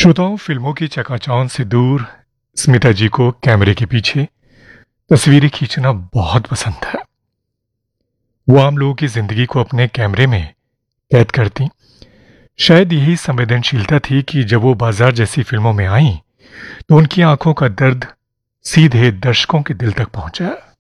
श्रोताओं, फिल्मों की चकाचौंध से दूर स्मिता जी को कैमरे के पीछे तस्वीरें खींचना बहुत पसंद है। वो आम लोगों की जिंदगी को अपने कैमरे में कैद करती। शायद यही संवेदनशीलता थी कि जब वो बाजार जैसी फिल्मों में आईं तो उनकी आंखों का दर्द सीधे दर्शकों के दिल तक पहुंचा।